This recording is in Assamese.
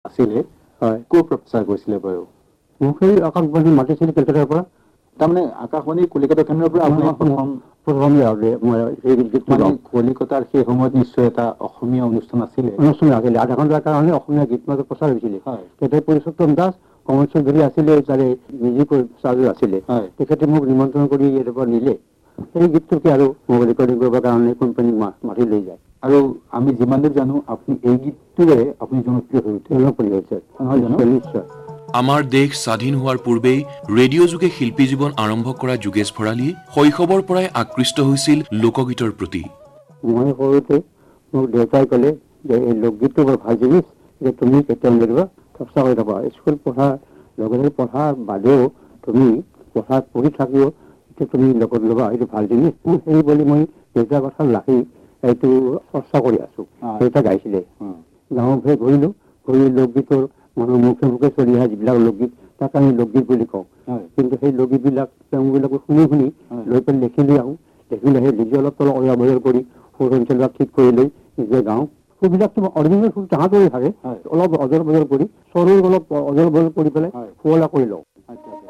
আছিলে ক'ৰ পৰা প্ৰচাৰ কৰিছিলে বাৰু? মোক সেই আকাশবাণী মাতিছিল কলকাতাৰ পৰা। তাৰমানে আকাশবাণী কলিকতা কেন্দ্ৰৰ পৰা আপুনি মানে কলিকতাৰ সেই সময়ত নিশ্চয় এটা অসমীয়া অনুষ্ঠান আছিলে। আধা ঘণ্টাৰ কাৰণে অসমীয়া গীত মাত প্ৰচাৰ হৈছিলে। তেতিয়া পুৰুষোত্তম দাস কমলেশ্বৰ ধুৰী আছিলে, তাৰে মিউজিক চাৰ্জ আছিলে। তেখেতে মোক নিমন্ত্ৰণ কৰি ইয়াৰ পৰা নিলে। সেই গীতটোকে আৰু মোক ৰেকৰ্ডিং কৰিবৰ কাৰণে কোম্পানীক মাতি লৈ যায়। আৰু আমি যিমান দূৰ জানো আপুনি এই গীতটোৰে আপুনি জনপ্ৰিয় হৈ উঠে। নহয় জানো? নিশ্চয়। আমাৰ দেশ স্বাধীন হোৱাৰ পূৰ্বেই ৰেডিঅ' যোগে শিল্পী জীৱন আৰম্ভ কৰা যোগেশ ভৰালীয়ে শৈশৱৰ পৰাই আকৃষ্ট হৈছিল লোকগীতৰ প্ৰতি। মই সৰুতে মোক দেউতাই ক'লে যে এই লোকগীতটো বৰ ভাল জিনিছ, যে তুমি কেতিয়াও নেৰিবা, চৰ্চা কৰি থাকা। স্কুল পঢ়াৰ লগে লগে পঢ়াৰ বাদেও তুমি পঢ়ি থাকিও তুমি লগত ল'বা, এইটো ভাল জিনিছ। সেই বুলি মই দেউতাৰ কথা ৰাখি এইটো চৰ্চা কৰি আছো। দেউতা গাইছিলে। গাঁৱৰ ঘৰে ঘূৰি লোকগীতৰ মানুহৰ মুখে মুখে চলি অহা যিবিলাক লোকগীত, তাক আমি লোকগীত বুলি কওঁ। কিন্তু সেই লোকগীতবিলাক তেওঁবিলাকো শুনি লৈ পেলাই লিখি লৈ আহোঁ। লিখিলে সেই নিজে অলপ তলত অজা বজাৰ কৰি সুৰ অঞ্চলবিলাক ঠিক কৰি লৈ নিজে গাওঁ। সুৰবিলাকতো অৰিজিনেল সুৰ তাহাঁতৰে থাকে, অলপ অজল বজল কৰি স্বৰৰ অলপ অজল বজল কৰি পেলাই শুৱলা কৰি লওঁ।